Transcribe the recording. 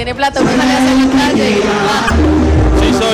tiene plata, uno sale a hacer la calle y